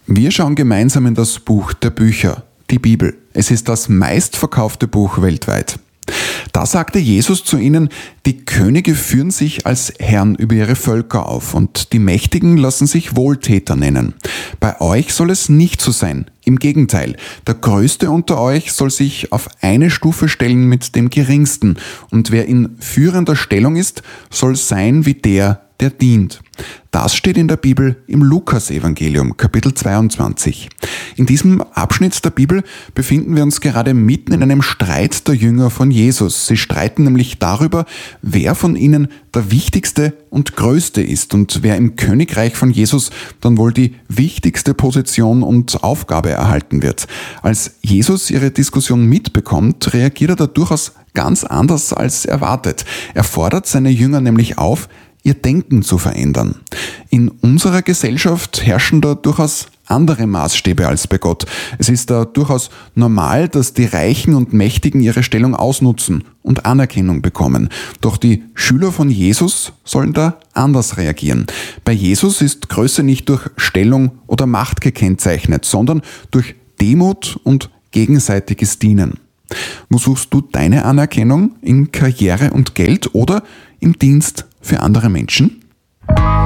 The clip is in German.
Wir schauen gemeinsam in das Buch der Bücher, die Bibel. Es ist das meistverkaufte Buch weltweit. Da sagte Jesus zu ihnen, die Könige führen sich als Herren über ihre Völker auf und die Mächtigen lassen sich Wohltäter nennen. Bei euch soll es nicht so sein. Im Gegenteil, der Größte unter euch soll sich auf eine Stufe stellen mit dem Geringsten und wer in führender Stellung ist, soll sein wie der dient. Das steht in der Bibel im Lukas-Evangelium, Kapitel 22. In diesem Abschnitt der Bibel befinden wir uns gerade mitten in einem Streit der Jünger von Jesus. Sie streiten nämlich darüber, wer von ihnen der Wichtigste und Größte ist und wer im Königreich von Jesus dann wohl die wichtigste Position und Aufgabe erhalten wird. Als Jesus ihre Diskussion mitbekommt, reagiert er da durchaus ganz anders als erwartet. Er fordert seine Jünger nämlich auf, ihr Denken zu verändern. In unserer Gesellschaft herrschen da durchaus andere Maßstäbe als bei Gott. Es ist da durchaus normal, dass die Reichen und Mächtigen ihre Stellung ausnutzen und Anerkennung bekommen. Doch die Schüler von Jesus sollen da anders reagieren. Bei Jesus ist Größe nicht durch Stellung oder Macht gekennzeichnet, sondern durch Demut und gegenseitiges Dienen. Wo suchst du deine Anerkennung? In Karriere und Geld oder im Dienst für andere Menschen?